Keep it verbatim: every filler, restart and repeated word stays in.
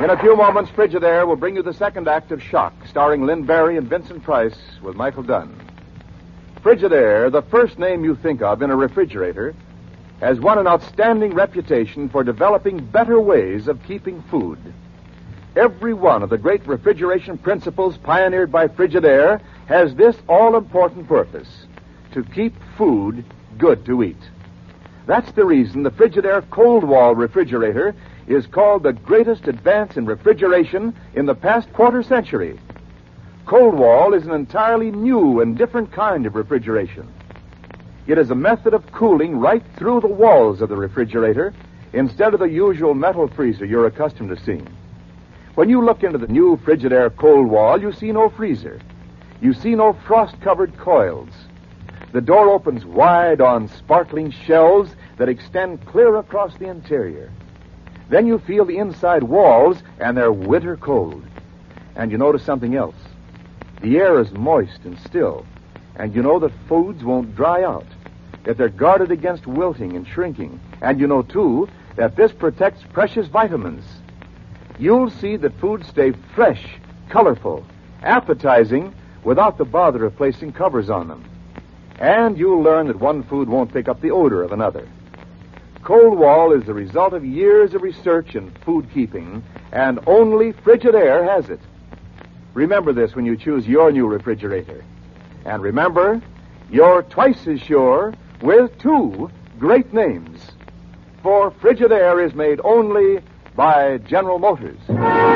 In a few moments, Frigidaire will bring you the second act of Shock, starring Lynn Barry and Vincent Price with Michael Dunn. Frigidaire, the first name you think of in a refrigerator, has won an outstanding reputation for developing better ways of keeping food. Every one of the great refrigeration principles pioneered by Frigidaire has this all-important purpose: to keep food good to eat. That's the reason the Frigidaire Cold Wall refrigerator is called the greatest advance in refrigeration in the past quarter century. Cold Wall is an entirely new and different kind of refrigeration. It is a method of cooling right through the walls of the refrigerator instead of the usual metal freezer you're accustomed to seeing. When you look into the new Frigidaire Cold Wall, you see no freezer. You see no frost-covered coils. The door opens wide on sparkling shelves that extend clear across the interior. Then you feel the inside walls, and they're winter cold. And you notice something else. The air is moist and still, and you know that foods won't dry out, that they're guarded against wilting and shrinking. And you know, too, that this protects precious vitamins. You'll see that foods stay fresh, colorful, appetizing, without the bother of placing covers on them. And you'll learn that one food won't pick up the odor of another. Cold Wall is the result of years of research in food keeping, and only Frigidaire has it. Remember this when you choose your new refrigerator. And remember, you're twice as sure with two great names. For Frigidaire is made only by General Motors.